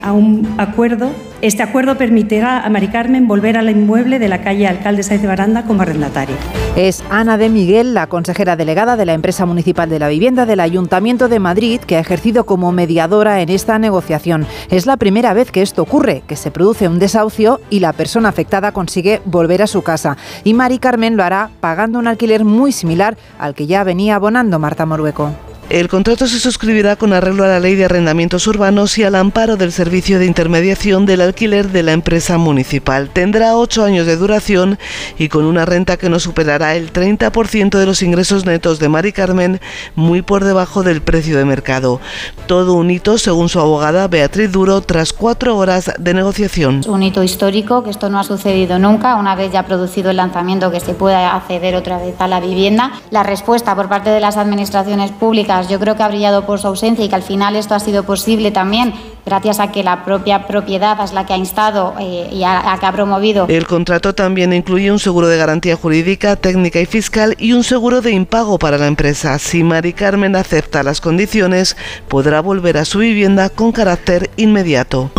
a un acuerdo. Este acuerdo permitirá a Mari Carmen volver al inmueble de la calle Alcalde Sáenz de Baranda como arrendataria. Es Ana de Miguel, la consejera delegada de la Empresa Municipal de la Vivienda del Ayuntamiento de Madrid, que ha ejercido como mediadora en esta negociación. Es la primera vez que esto ocurre, que se produce un desahucio y la persona afectada consigue volver a su casa. Y Mari Carmen lo hará pagando un alquiler muy similar al que ya venía abonando Marta Morueco. El contrato se suscribirá con arreglo a la Ley de Arrendamientos Urbanos y al amparo del Servicio de Intermediación del Alquiler de la empresa municipal. Tendrá 8 años de duración y con una renta que no superará el 30% de los ingresos netos de Mari Carmen, muy por debajo del precio de mercado. Todo un hito, según su abogada Beatriz Duro, tras 4 horas de negociación. Un hito histórico, que esto no ha sucedido nunca, una vez ya producido el lanzamiento, que se pueda acceder otra vez a la vivienda. La respuesta por parte de las administraciones públicas yo creo que ha brillado por su ausencia y que al final esto ha sido posible también gracias a que la propia propiedad es la que ha instado y a que ha promovido. El contrato también incluye un seguro de garantía jurídica, técnica y fiscal y un seguro de impago para la empresa. Si Mari Carmen acepta las condiciones, podrá volver a su vivienda con carácter inmediato.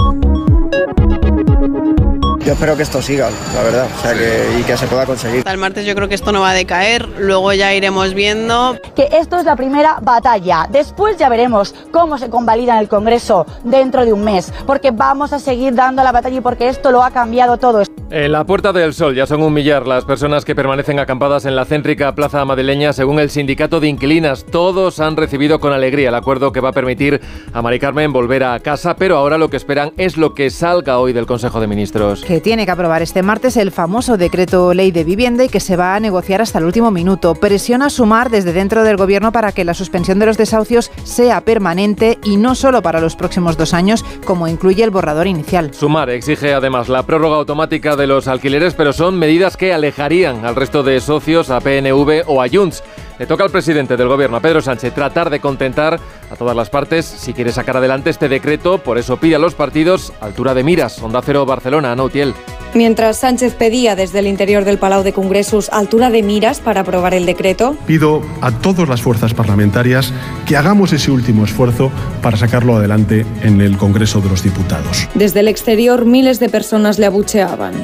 Yo espero que esto siga, la verdad, y que se pueda conseguir. Hasta el martes yo creo que esto no va a decaer, luego ya iremos viendo. Que esto es la primera batalla, después ya veremos cómo se convalida en el Congreso dentro de un mes, porque vamos a seguir dando la batalla y porque esto lo ha cambiado todo. En la Puerta del Sol ya son 1 millar las personas que permanecen acampadas en la céntrica Plaza Madrileña, según el sindicato de inquilinas. Todos han recibido con alegría el acuerdo que va a permitir a Mari Carmen volver a casa, pero ahora lo que esperan es lo que salga hoy del Consejo de Ministros. Que tiene que aprobar este martes el famoso decreto ley de vivienda y que se va a negociar hasta el último minuto. Presiona Sumar desde dentro del Gobierno para que la suspensión de los desahucios sea permanente y no solo para los próximos 2 años, como incluye el borrador inicial. Sumar exige además la prórroga automática de los alquileres, pero son medidas que alejarían al resto de socios, a PNV o a Junts. Le toca al presidente del Gobierno, a Pedro Sánchez, tratar de contentar a todas las partes si quiere sacar adelante este decreto. Por eso pide a los partidos altura de miras. Onda Cero Barcelona, Ana Utiel. Mientras Sánchez pedía desde el interior del Palau de Congresos altura de miras para aprobar el decreto, pido a todas las fuerzas parlamentarias que hagamos ese último esfuerzo para sacarlo adelante en el Congreso de los Diputados. Desde el exterior, miles de personas le abucheaban.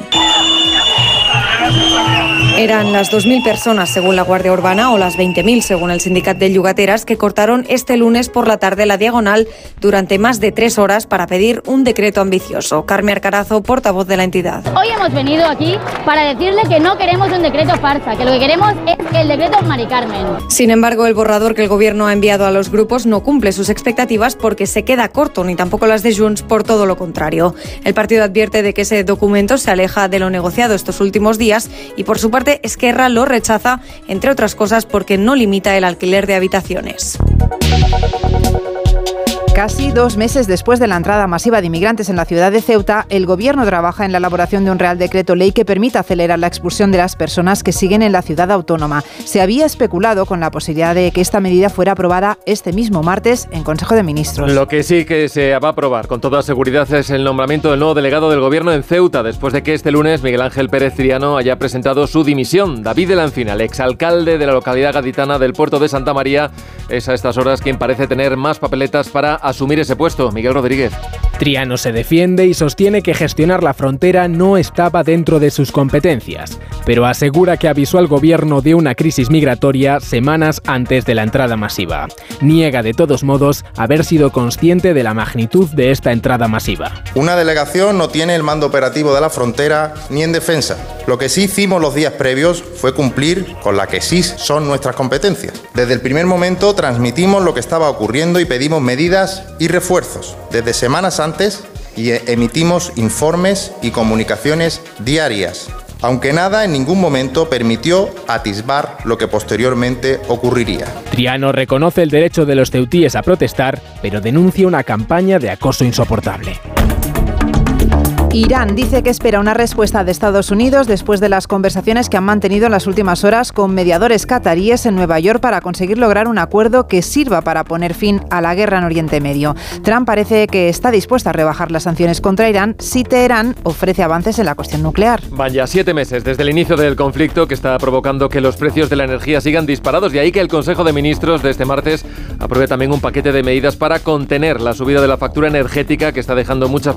Eran las 2.000 personas, según la Guardia Urbana, o las 20.000, según el Sindicat de Llogateras, que cortaron este lunes por la tarde la Diagonal durante más de 3 horas para pedir un decreto ambicioso. Carmen Arcarazo, portavoz de la entidad. Hoy hemos venido aquí para decirle que no queremos un decreto farsa, que lo que queremos es el decreto Mari Carmen. Sin embargo, el borrador que el Gobierno ha enviado a los grupos no cumple sus expectativas porque se queda corto, ni tampoco las de Junts, por todo lo contrario. El partido advierte de que ese documento se aleja de lo negociado estos últimos días y, por su parte, Esquerra lo rechaza, entre otras cosas porque no limita el alquiler de habitaciones. Casi 2 meses después de la entrada masiva de inmigrantes en la ciudad de Ceuta, el Gobierno trabaja en la elaboración de un Real Decreto Ley que permita acelerar la expulsión de las personas que siguen en la ciudad autónoma. Se había especulado con la posibilidad de que esta medida fuera aprobada este mismo martes en Consejo de Ministros. Lo que sí que se va a aprobar con toda seguridad es el nombramiento del nuevo delegado del Gobierno en Ceuta, después de que este lunes Miguel Ángel Pérez Triano haya presentado su dimisión. David de la Encina, el exalcalde de la localidad gaditana del puerto de Santa María, es a estas horas quien parece tener más papeletas para asumir ese puesto. Miguel Rodríguez. Triano se defiende y sostiene que gestionar la frontera no estaba dentro de sus competencias, pero asegura que avisó al gobierno de una crisis migratoria semanas antes de la entrada masiva. Niega de todos modos haber sido consciente de la magnitud de esta entrada masiva. Una delegación no tiene el mando operativo de la frontera ni en defensa. Lo que sí hicimos los días previos fue cumplir con la que sí son nuestras competencias. Desde el primer momento transmitimos lo que estaba ocurriendo y pedimos medidas y refuerzos desde semanas antes y emitimos informes y comunicaciones diarias, aunque nada en ningún momento permitió atisbar lo que posteriormente ocurriría. Triano reconoce el derecho de los ceutíes a protestar, pero denuncia una campaña de acoso insoportable. Irán dice que espera una respuesta de Estados Unidos después de las conversaciones que han mantenido en las últimas horas con mediadores cataríes en Nueva York para conseguir lograr un acuerdo que sirva para poner fin a la guerra en Oriente Medio. Trump parece que está dispuesto a rebajar las sanciones contra Irán si Teherán ofrece avances en la cuestión nuclear. Van ya 7 meses desde el inicio del conflicto que está provocando que los precios de la energía sigan disparados, de ahí que el Consejo de Ministros de este martes apruebe también un paquete de medidas para contener la subida de la factura energética que está dejando muchas